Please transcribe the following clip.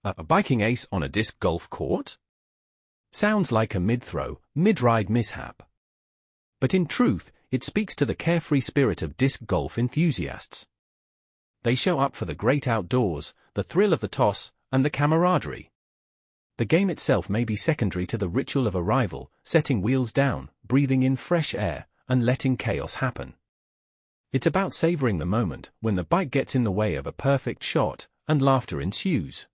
A biking ace on a disc golf court? Sounds like a mid-throw, mid-ride mishap. But in truth, it speaks to the carefree spirit of disc golf enthusiasts. They show up for the great outdoors, the thrill of the toss, and the camaraderie. The game itself may be secondary to the ritual of arrival, setting wheels down, breathing in fresh air, and letting chaos happen. It's about savoring the moment when the bike gets in the way of a perfect shot, and laughter ensues.